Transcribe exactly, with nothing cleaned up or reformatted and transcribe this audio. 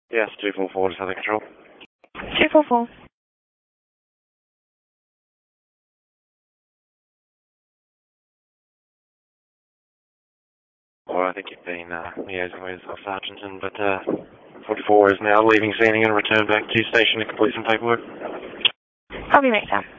Yes, two four four, just under control. two four four. Well, I think you've been uh, liaising with Sergeant, but uh, forty-four is now leaving scene and going to return back to station to complete some paperwork. I'll be right down.